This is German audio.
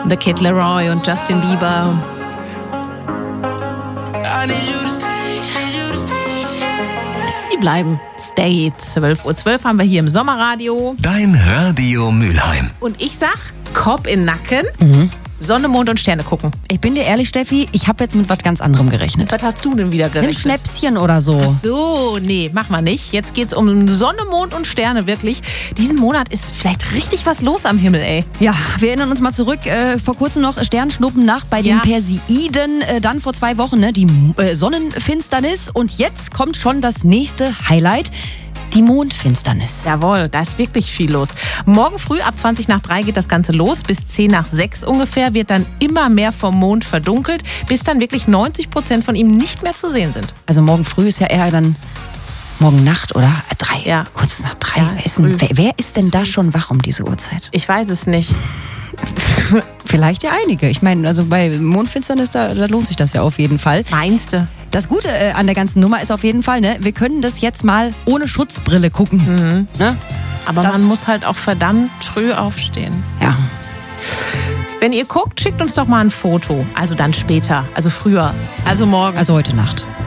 The Kid Laroi und Justin Bieber. Die bleiben. Stay. 12:12 Uhr haben wir hier im Sommerradio. Dein Radio Mülheim. Und ich sag, Kopf in Nacken, Sonne, Mond und Sterne gucken. Ich bin dir ehrlich, Steffi, ich habe jetzt mit was ganz anderem gerechnet. Was hast du denn wieder gerechnet? Nimm Schnäpschen oder so. Ach so, nee, mach mal nicht. Jetzt geht's um Sonne, Mond und Sterne, wirklich. Diesen Monat ist vielleicht richtig was los am Himmel, ey. Ja, wir erinnern uns mal zurück. Vor kurzem noch Sternschnuppennacht bei den Ja. Perseiden. Dann vor 2 Wochen die Sonnenfinsternis. Und jetzt kommt schon das nächste Highlight. Die Mondfinsternis. Jawohl, da ist wirklich viel los. Morgen früh ab 3:20 geht das Ganze los. Bis 5:10 ungefähr wird dann immer mehr vom Mond verdunkelt, bis dann wirklich 90% von ihm nicht mehr zu sehen sind. Also morgen früh ist ja eher dann morgen Nacht, oder? 3. Ja. Kurz nach 3. Ja, früh. Wer ist denn da schon wach um diese Uhrzeit? Ich weiß es nicht. Vielleicht ja einige. Ich meine, also bei Mondfinsternis, da lohnt sich das ja auf jeden Fall. Meinst du? Das Gute an der ganzen Nummer ist auf jeden Fall, ne, wir können das jetzt mal ohne Schutzbrille gucken. Ne? Aber Das- man muss halt auch verdammt früh aufstehen. Ja. Wenn ihr guckt, schickt uns doch mal ein Foto. Also dann später, also früher, also morgen. Also heute Nacht.